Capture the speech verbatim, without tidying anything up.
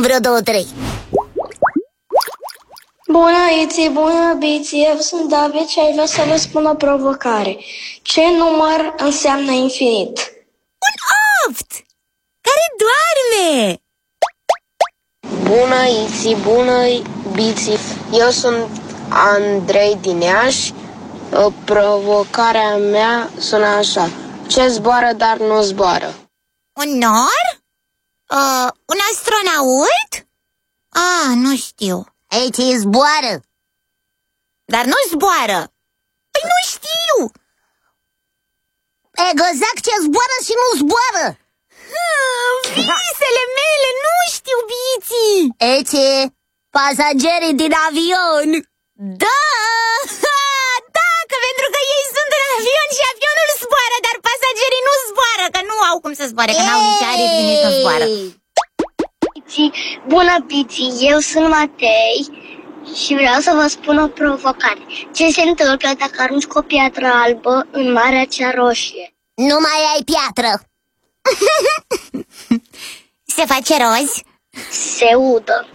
vreo două, trei. Bună, Iți, bună, Biți, eu sunt David și aș vrea să vă spun o provocare. Ce număr înseamnă infinit? Un oft care doarme. Bună, Iți, bună, Biți, eu sunt Andrei din Iași. Provocarea mea sună așa: ce zboară, dar nu zboară? Un nor? Uh, un astronaut? Ah, nu știu. Aici zboară. Dar nu zboară. Păi nu știu. Exact, ce zboară și nu zboară. Ah, visele mele, nu știu, Biții. Ece, pasagerii din avion. Da, da, că pentru că ei sunt în avion și avionul zboară, dar pasagerii nu zboară, că nu au cum să zboare, că n-au nici aripi, nici nu zboară. Bună, Biți, eu sunt Matei și vreau să vă spun o provocare. Ce se întâmplă dacă arunci cu o piatră albă în Marea cea Roșie? Nu mai ai piatră. Se face roz? Se udă.